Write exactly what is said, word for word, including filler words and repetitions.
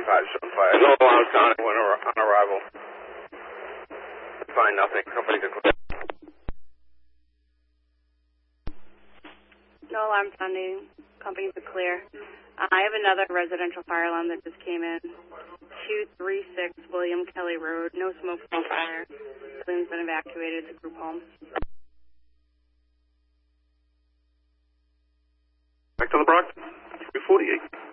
five seven five. No alarms sounded when on arrival. Find nothing. Company declared. No alarm sounding. Companies are clear. Uh, I have another residential fire alarm that just came in. two three six William Kelly Road. No smoke, no fire. Building's been evacuated. It's a group home. Back to the Bronx. three forty-eight.